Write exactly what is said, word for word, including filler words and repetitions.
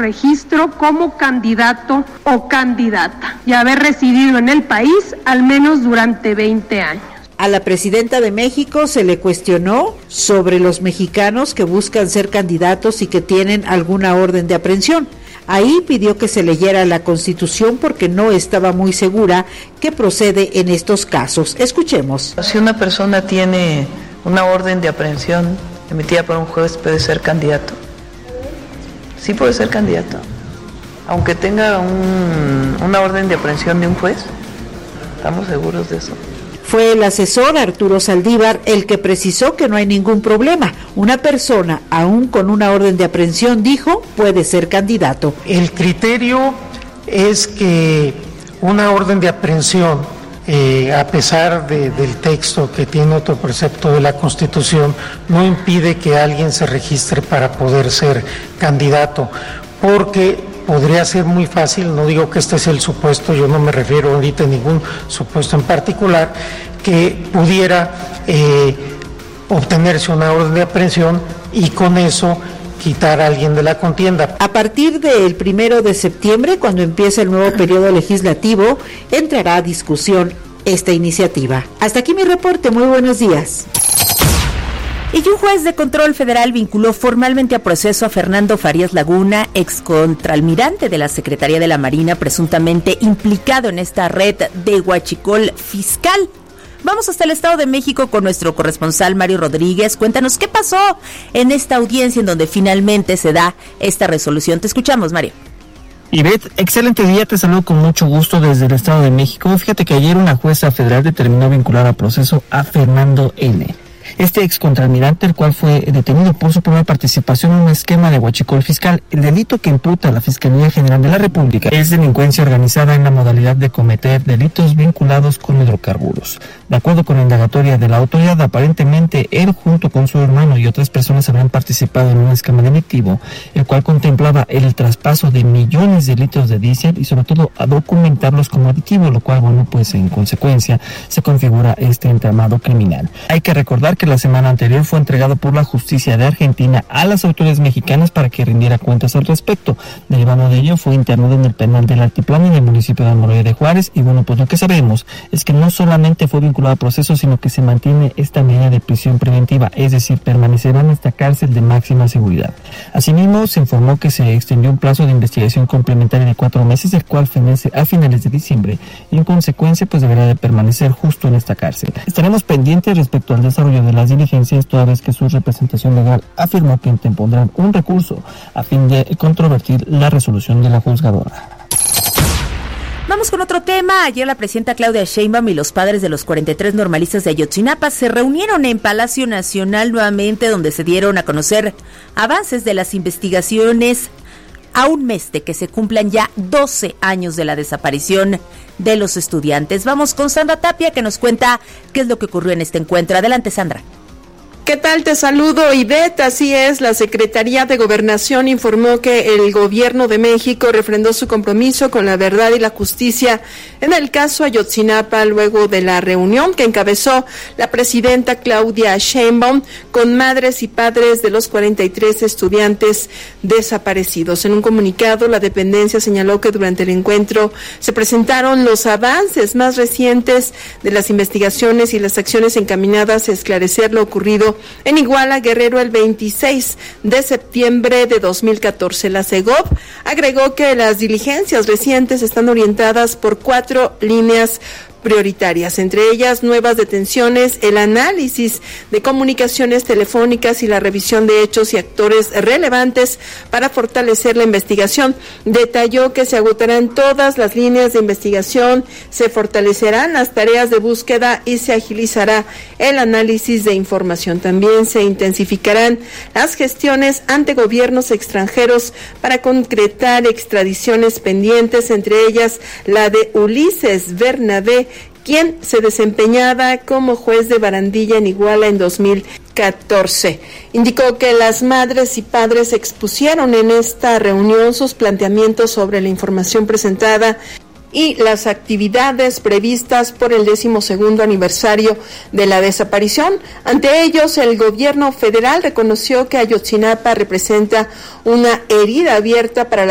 registro como candidato o candidata y haber residido en el país al menos durante veinte años. A la presidenta de México se le cuestionó sobre los mexicanos que buscan ser candidatos y que tienen alguna orden de aprehensión. Ahí pidió que se leyera la Constitución porque no estaba muy segura que procede en estos casos. Escuchemos. Si una persona tiene una orden de aprehensión emitida por un juez, ¿puede ser candidato? Sí puede ser candidato, aunque tenga un, una orden de aprehensión de un juez. ¿Estamos seguros de eso? Fue el asesor Arturo Saldívar el que precisó que no hay ningún problema. Una persona, aún con una orden de aprehensión, dijo, puede ser candidato. El criterio es que una orden de aprehensión, eh, a pesar de, del texto que tiene otro precepto de la Constitución, no impide que alguien se registre para poder ser candidato, porque podría ser muy fácil, no digo que este es el supuesto, yo no me refiero ahorita a ningún supuesto en particular, que pudiera eh, obtenerse una orden de aprehensión y con eso quitar a alguien de la contienda. A partir del primero de septiembre, cuando empieza el nuevo periodo legislativo, entrará a discusión esta iniciativa. Hasta aquí mi reporte, muy buenos días. Y un juez de control federal vinculó formalmente a proceso a Fernando Farías Laguna, ex contraalmirante de la Secretaría de la Marina, presuntamente implicado en esta red de huachicol fiscal. Vamos hasta el Estado de México con nuestro corresponsal Mario Rodríguez. Cuéntanos qué pasó en esta audiencia en donde finalmente se da esta resolución. Te escuchamos, Mario. Ivette, excelente día, te saludo con mucho gusto desde el Estado de México. Fíjate que ayer una jueza federal determinó vincular a proceso a Fernando N., este ex contraalmirante, el cual fue detenido por su primera participación en un esquema de huachicol fiscal. El delito que imputa a la Fiscalía General de la República es delincuencia organizada en la modalidad de cometer delitos vinculados con hidrocarburos. De acuerdo con la indagatoria de la autoridad, aparentemente él junto con su hermano y otras personas habrían participado en un esquema delictivo, el cual contemplaba el traspaso de millones de litros de diésel y sobre todo a documentarlos como aditivo, lo cual, bueno, pues en consecuencia se configura este entramado criminal. Hay que recordar que la semana anterior fue entregado por la justicia de Argentina a las autoridades mexicanas para que rindiera cuentas al respecto. Derivado de ello, fue internado en el penal del Altiplano en el municipio de Almoloya de Juárez. Y bueno, pues lo que sabemos es que no solamente fue vinculado a proceso, sino que se mantiene esta medida de prisión preventiva, es decir, permanecerá en esta cárcel de máxima seguridad. Asimismo, se informó que se extendió un plazo de investigación complementaria de cuatro meses, el cual finalice a finales de diciembre, y en consecuencia, pues deberá de permanecer justo en esta cárcel. Estaremos pendientes respecto al desarrollo de las diligencias, toda vez que su representación legal afirmó que interpondrán un recurso a fin de controvertir la resolución de la juzgadora. Vamos con otro tema. Ayer la presidenta Claudia Sheinbaum y los padres de los cuarenta y tres normalistas de Ayotzinapa se reunieron en Palacio Nacional nuevamente, donde se dieron a conocer avances de las investigaciones a un mes de que se cumplan ya doce años de la desaparición de los estudiantes. Vamos con Sandra Tapia, que nos cuenta qué es lo que ocurrió en este encuentro. Adelante, Sandra. ¿Qué tal? Te saludo, Ivette. Así es, la Secretaría de Gobernación informó que el Gobierno de México refrendó su compromiso con la verdad y la justicia en el caso Ayotzinapa, luego de la reunión que encabezó la presidenta Claudia Sheinbaum con madres y padres de los cuarenta y tres estudiantes desaparecidos. En un comunicado, la dependencia señaló que durante el encuentro se presentaron los avances más recientes de las investigaciones y las acciones encaminadas a esclarecer lo ocurrido en Iguala, Guerrero, el veintiséis de septiembre de dos mil catorce. La Segov agregó que las diligencias recientes están orientadas por cuatro líneas prioritarias, entre ellas nuevas detenciones, el análisis de comunicaciones telefónicas y la revisión de hechos y actores relevantes para fortalecer la investigación. Detalló que se agotarán todas las líneas de investigación, se fortalecerán las tareas de búsqueda y se agilizará el análisis de información. También se intensificarán las gestiones ante gobiernos extranjeros para concretar extradiciones pendientes, entre ellas la de Ulises Bernabé, quien se desempeñaba como juez de Barandilla en Iguala en dos mil catorce. Indicó que las madres y padres expusieron en esta reunión sus planteamientos sobre la información presentada y las actividades previstas por el decimosegundo aniversario de la desaparición. Ante ellos, el gobierno federal reconoció que Ayotzinapa representa una herida abierta para la